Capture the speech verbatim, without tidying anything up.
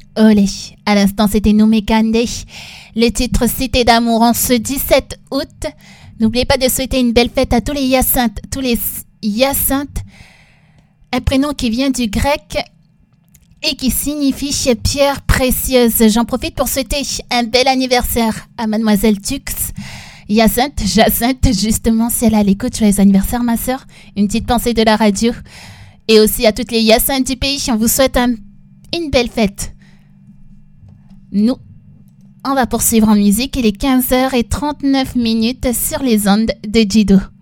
Olé. À l'instant, c'était Numekande. Le titre Cité d'amour en ce dix-sept août. N'oubliez pas de souhaiter une belle fête à tous les Hyacinthes, tous les Hyacinthes. Un prénom qui vient du grec et qui signifie pierre précieuse. J'en profite pour souhaiter un bel anniversaire à Mademoiselle Tux. Hyacinthe, Jacinthe, justement, si elle a l'écoute, joyeux anniversaire, ma sœur. Une petite pensée de la radio. Et aussi à toutes les Hyacinthes du pays, on vous souhaite un, une belle fête. Nous, on va poursuivre en musique. Il est quinze heures trente-neuf minutes sur les ondes de Jido.